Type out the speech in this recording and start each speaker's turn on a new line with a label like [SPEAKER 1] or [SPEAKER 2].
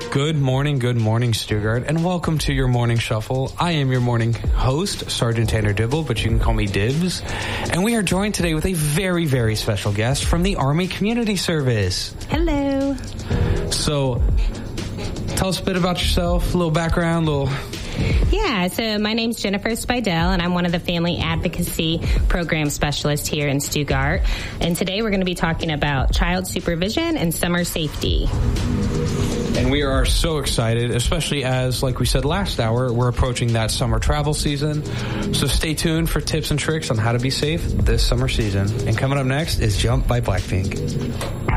[SPEAKER 1] Good morning, Stuttgart, and welcome to your morning shuffle. I am your morning host, Sergeant Tanner Dibble, but you can call me Dibs. And we are joined today with a very, very special guest from the Army Community Service.
[SPEAKER 2] Hello.
[SPEAKER 1] So, tell us a bit about yourself, a little background,
[SPEAKER 2] Yeah, so my name's Jennifer Spidell, and I'm one of the Family Advocacy Program Specialists here in Stuttgart. And today we're going to be talking about child supervision and summer safety.
[SPEAKER 1] And we are so excited, especially as, like we said last hour, we're approaching that summer travel season. So stay tuned for tips and tricks on how to be safe this summer season. And coming up next is Jump by Blackpink.